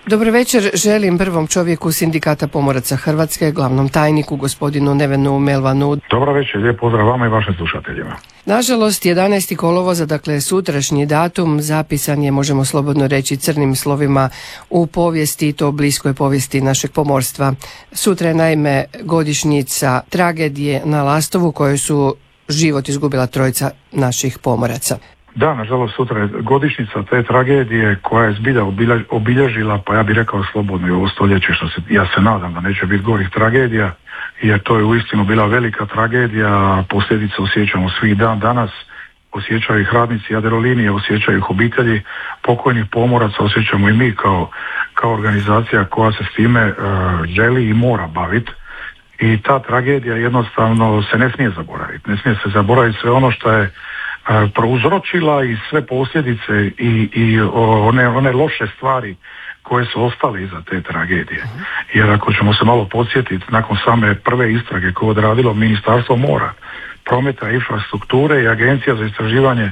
Dobro večer, želim prvom čovjeku Sindikata pomoraca Hrvatske, glavnom tajniku, gospodinu Nevenu Melvanu. Dobro večer, lijep pozdrav vama i vašim slušateljima. Nažalost, 11. kolovoza, dakle sutrašnji datum, zapisan je, možemo slobodno reći, crnim slovima u povijesti, to bliskoj povijesti našeg pomorstva. Sutra je naime godišnjica tragedije na Lastovu, kojoj su život izgubila trojica naših pomoraca. Da, nažalost, sutra je godišnjica te tragedije koja je zbilja obilježila, pa ja bih rekao slobodno i ovo stoljeće, ja se nadam da neće biti gorih tragedija, jer to je uistinu bila velika tragedija, posljedice osjećamo svih dan danas, osjećaju ih radnici Jadrolinije, osjećaju ih obitelji pokojnih pomoraca, osjećamo i mi kao organizacija koja se s time želi i mora baviti. I ta tragedija jednostavno se ne smije zaboraviti. Ne smije se zaboraviti sve ono što je prouzročila i sve posljedice i one loše stvari koje su ostale iza te tragedije. Jer ako ćemo se malo podsjetiti, nakon same prve istrage koje je odradilo Ministarstvo mora, prometa i infrastrukture i Agencija za istraživanje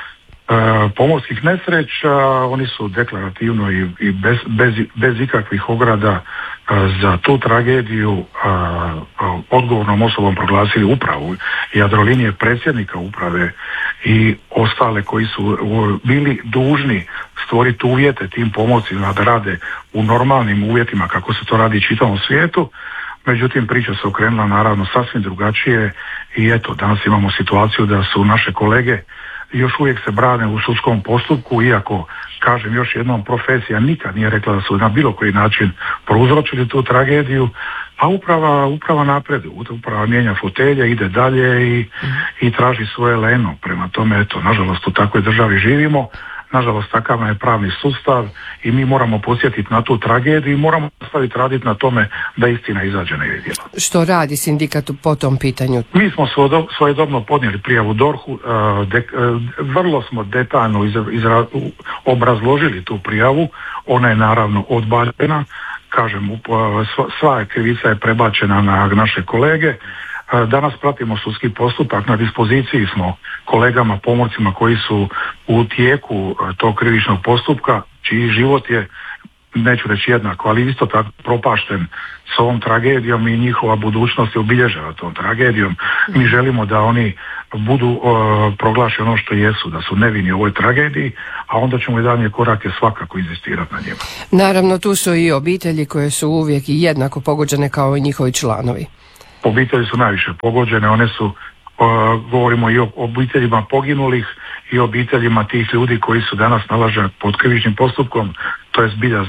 pomorskih nesreća, oni su deklarativno i bez ikakvih ograda za tu tragediju odgovornom osobom proglasili upravu Jadrolinije, predsjednika uprave i ostale koji su bili dužni stvoriti uvjete tim pomorcima da rade u normalnim uvjetima kako se to radi u čitavom svijetu. Međutim, priča se okrenula naravno sasvim drugačije i eto, danas imamo situaciju da su naše kolege još uvijek se brane u sudskom postupku, iako, kažem još jednom, profesija nikad nije rekla da su na bilo koji način prouzročili tu tragediju, a uprava napreduje, uprava mijenja fotelje, ide dalje i traži svoje leno. Prema tome, eto, nažalost u takvoj državi živimo, nažalost takav je pravni sustav i mi moramo podsjetiti na tu tragediju i moramo nastaviti raditi na tome da istina izađe na vidjelo. Što radi sindikat po tom pitanju? Mi smo svojedobno podnijeli prijavu DORH-u, vrlo smo detaljno obrazložili tu prijavu, ona je naravno odbačena, kažem, sva krivica je prebačena na naše kolege. Danas pratimo sudski postupak, na dispoziciji smo kolegama pomorcima koji su u tijeku tog krivičnog postupka, čiji život je, neću reći jednako, ali isto tako propašten s ovom tragedijom i njihova budućnost je obilježena tom tragedijom. Mi želimo da oni budu proglašeni ono što jesu, da su nevini u ovoj tragediji, a onda ćemo i dalje korake svakako inzistirati na njima. Naravno, tu su i obitelji koje su uvijek i jednako pogođene kao i njihovi članovi. Obitelji su najviše pogođene, one su, govorimo i o obiteljima poginulih i obiteljima tih ljudi koji su danas nalaženi pod krivičnim postupkom, to je zbilja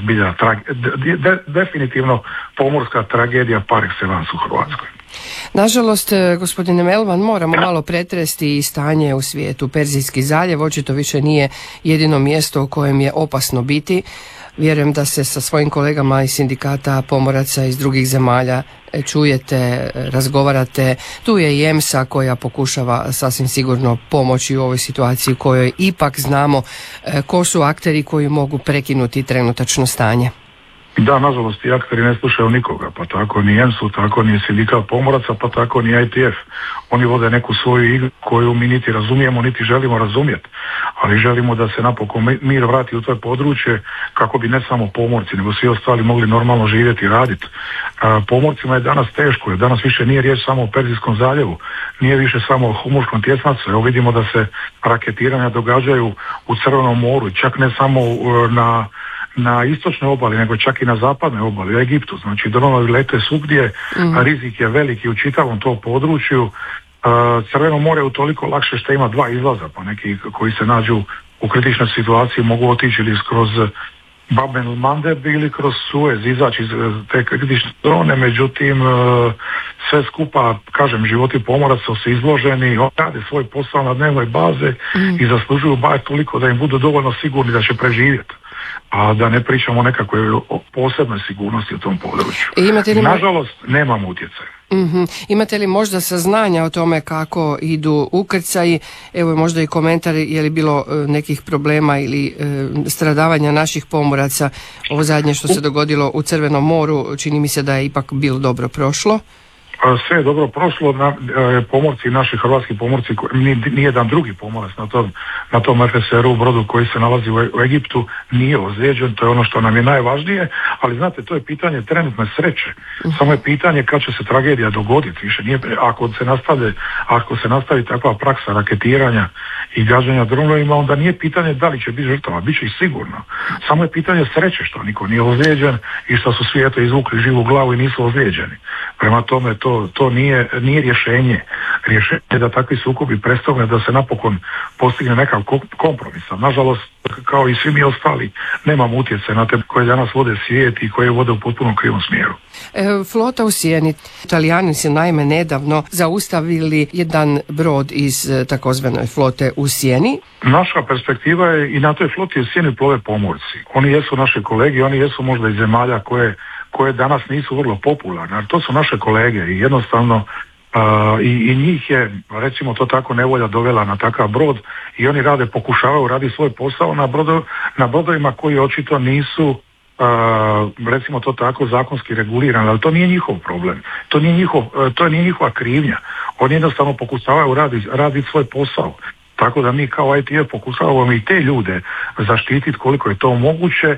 definitivno pomorska tragedija par excellence u Hrvatskoj. Nažalost, gospodine Melvan, moramo malo pretresti i stanje u svijetu. Perzijski zaljev očito više nije jedino mjesto u kojem je opasno biti. Vjerujem da se sa svojim kolegama iz sindikata pomoraca iz drugih zemalja čujete, razgovarate. Tu je i EMSA koja pokušava sasvim sigurno pomoći u ovoj situaciji u kojoj ipak znamo ko su akteri koji mogu prekinuti trenutačno stanje. Da, nažalost, i akteri ne slušaju nikoga, pa tako ni EMSU, tako ni sindikat pomoraca, pa tako ni ITF. Oni vode neku svoju igru koju mi niti razumijemo, niti želimo razumjeti, ali želimo da se napokon mir vrati u to područje kako bi ne samo pomorci, nego svi ostali mogli normalno živjeti i raditi. Pomorcima je danas teško, jer danas više nije riječ samo o Perzijskom zaljevu, nije više samo o Humurskom tjesnacu. Evo vidimo da se raketiranja događaju u Crvenom moru, čak ne samo na istočnoj obali, nego čak i na zapadnoj obali, u Egiptu. Znači, dronovi lete svugdje, rizik je veliki u čitavom tom području. Crveno more je utoliko lakše što ima dva izlaza, pa neki koji se nađu u kritičnoj situaciji mogu otići ili kroz Bab el Mandeb ili kroz Suez, izaći iz te kritične zone, međutim sve skupa, kažem, životi pomoraca su izloženi, oni rade svoj posao na dnevnoj baze i zaslužuju bar toliko da im budu dovoljno sigurni da će preživjeti, a da ne pričamo o nekakvoj posebnoj sigurnosti u tom području. Nažalost, nemamo utjecaj. Imate li možda saznanja o tome kako idu ukrcaji? Evo možda i komentar, je li bilo nekih problema ili stradavanja naših pomoraca? Ovo zadnje što se dogodilo u Crvenom moru, čini mi se da je ipak bilo dobro prošlo. Sve je dobro prošlo, pomorci, naši hrvatski pomorci, nijedan drugi pomorac na tom FSR-u brodu koji se nalazi u Egiptu nije ozlijeđen, to je ono što nam je najvažnije, ali znate, to je pitanje trenutne sreće. Samo je pitanje kad će se tragedija dogoditi. Više nije, ako se nastavi takva praksa raketiranja i gađanja dronovima, onda nije pitanje da li će biti žrtava, bit će i sigurno. Samo je pitanje sreće što niko nije ozlijeđen i što su svi izvukli živu glavu i nisu ozlijeđeni. Prema tome to nije rješenje. Rješenje je da takvi sukobi prestane, da se napokon postigne nekav kompromis. Nažalost, kao i svi mi ostali, nemamo utjecaj na te koje danas vode svijet i koje vode u potpuno krivom smjeru. Flota u sjeni. Italijani su naime nedavno zaustavili jedan brod iz takozvane flote u sjeni. Naša perspektiva je i na toj floti u sjeni plove pomorci. Oni jesu naši kolegi, oni jesu možda iz zemalja koje danas nisu vrlo popularne, ali to su naše kolege i jednostavno i njih je, recimo to tako, nevolja dovela na takav brod i oni pokušavaju raditi svoj posao na brodovima koji očito nisu recimo to tako zakonski regulirani, ali to nije njihov problem, to nije njihova krivnja, oni jednostavno pokušavaju raditi svoj posao. Tako da mi kao ITF pokušavamo i te ljude zaštititi koliko je to moguće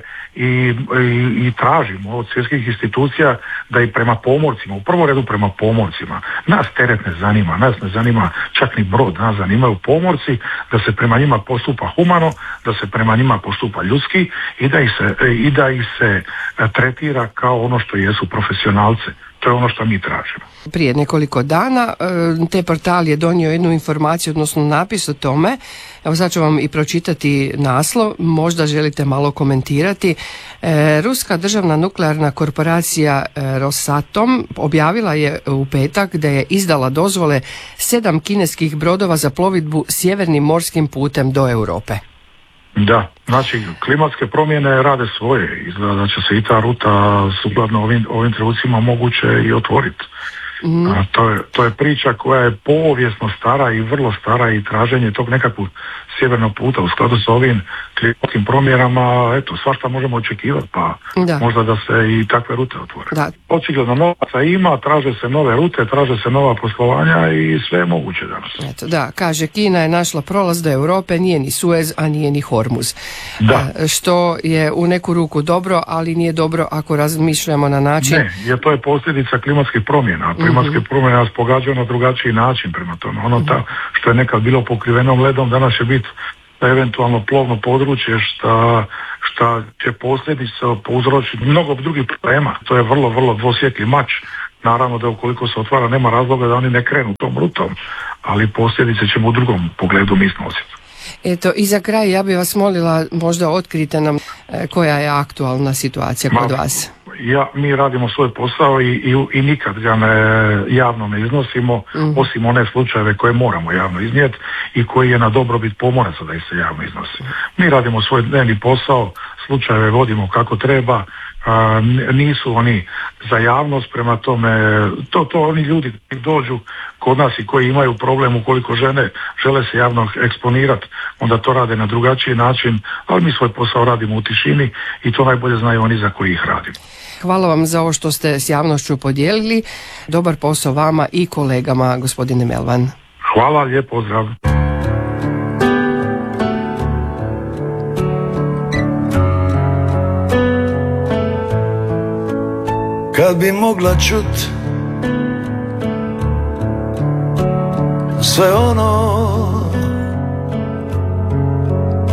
i tražimo od svjetskih institucija da i prema pomorcima, u prvom redu prema pomorcima, nas teret ne zanima, nas ne zanima čak ni brod, nas zanimaju pomorci, da se prema njima postupa humano, da se prema njima postupa ljudski i da ih se tretira kao ono što jesu profesionalce. To je ono što mi tražimo. Prije nekoliko dana te portal je donio jednu informaciju, odnosno napis o tome. Evo sad ću vam i pročitati naslov, možda želite malo komentirati. Ruska državna nuklearna korporacija Rosatom objavila je u petak da je izdala dozvole 7 kineskih brodova za plovidbu sjevernim morskim putem do Europe. Da, znači klimatske promjene rade svoje, izgleda da će se i ta ruta sukladno ovim trenucima moguće i otvoriti. To je priča koja je povijesno stara i vrlo stara i traženje tog nekakvog sjevernog puta u skladu sa ovim klimatskim promjenama, eto, svašta možemo očekivati, pa možda da se i takve rute otvore. Očigledno novaca ima, traže se nove rute, traže se nova poslovanja i sve je moguće danas. Eto, da, kaže, Kina je našla prolaz do Europe, nije ni Suez, a nije ni Hormuz. Što je u neku ruku dobro, ali nije dobro ako razmišljamo na način... Ne, jer to je posljedica klimatskih promjena. Klimatske promjene nas pogađaju na drugačiji način, prema tome. Što je nekad bilo pokrivenom ledom, danas će biti eventualno plovno područje šta će posljedice prouzročiti mnogo drugih problema. To je vrlo, vrlo dvosjekli mač. Naravno da ukoliko se otvara nema razloga da oni ne krenu tom rutom, ali posljedice ćemo u drugom pogledu mi snositi. Eto, i za kraj ja bih vas molila, možda otkrite nam koja je aktualna situacija kod vas. Mi radimo svoj posao i nikad ga javno ne iznosimo, osim one slučajeve koje moramo javno iznijeti i koji je na dobrobit pomoraca da ih se javno iznosi. Mi radimo svoj dnevni posao, slučajeve vodimo kako treba, nisu oni za javnost, prema tome to oni ljudi koji dođu kod nas i koji imaju problem ukoliko žele se javno eksponirati, onda to rade na drugačiji način, ali mi svoj posao radimo u tišini i to najbolje znaju oni za koji ih radimo. Hvala vam za ovo što ste s javnošću podijelili. Dobar posao vama i kolegama, gospodine Melvan. Hvala, lijep pozdrav. Kad bi mogla čut sve ono